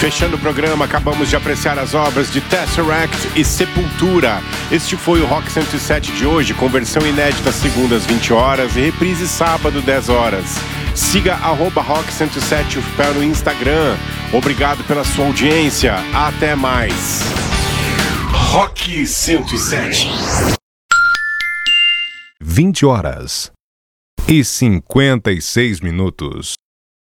Fechando o programa, acabamos de apreciar as obras de Tesseract e Sepultura. Este foi o Rock 107 de hoje, com versão inédita segundas 20 horas e reprise sábado 10 horas. Siga @Rock107 UFPEL no Instagram. Obrigado pela sua audiência. Até mais. Rock 107. 20 horas e 56 minutos.